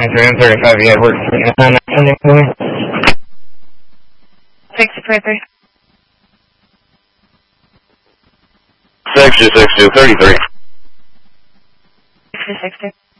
M35, yeah, we're sending for me. 643. 6262, 33. 662.